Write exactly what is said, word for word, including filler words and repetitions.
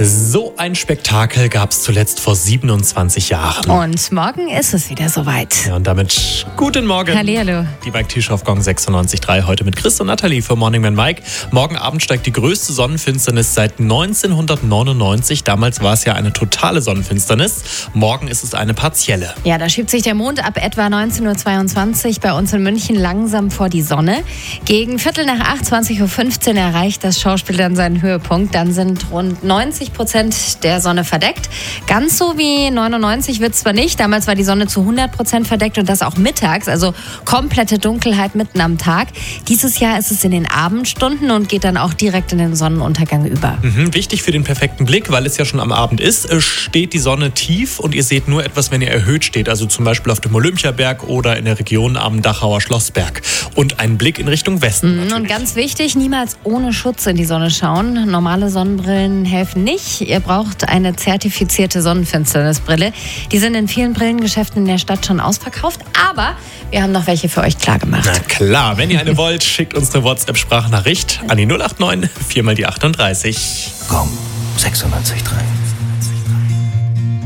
So ein Spektakel gab es zuletzt vor siebenundzwanzig Jahren. Und morgen ist es wieder soweit. Ja, und damit guten Morgen. Hallihallo. Die Mike Tisch auf Gong sechsundneunzig Komma drei. Heute mit Chris und Nathalie für Morning Man Mike. Morgen Abend steigt die größte Sonnenfinsternis seit neunzehnhundertneunundneunzig. Damals war es ja eine totale Sonnenfinsternis. Morgen ist es eine partielle. Ja, da schiebt sich der Mond ab etwa neunzehn Uhr zweiundzwanzig bei uns in München langsam vor die Sonne. Gegen Viertel nach acht, zwanzig Uhr fünfzehn erreicht das Schauspiel dann seinen Höhepunkt. Dann sind rund neunzig Prozent der Sonne verdeckt. Ganz so wie neunundneunzig wird es zwar nicht. Damals war die Sonne zu hundert Prozent verdeckt und das auch mittags. Also komplette Dunkelheit mitten am Tag. Dieses Jahr ist es in den Abendstunden und geht dann auch direkt in den Sonnenuntergang über. Mhm, wichtig für den perfekten Blick, weil es ja schon am Abend ist, steht die Sonne tief und ihr seht nur etwas, wenn ihr erhöht steht. Also zum Beispiel auf dem Olympiaberg oder in der Region am Dachauer Schlossberg. Und ein Blick in Richtung Westen. Mhm, und ganz wichtig, niemals ohne Schutz in die Sonne schauen. Normale Sonnenbrillen helfen nicht. Ihr braucht eine zertifizierte Sonnenfinsternisbrille. Die sind in vielen Brillengeschäften in der Stadt schon ausverkauft, aber wir haben noch welche für euch klar gemacht. Na klar, wenn ihr eine wollt, schickt uns eine WhatsApp-Sprachnachricht an die null acht neun vier mal die achtunddreißig. Gong sechsundneunzig Komma drei.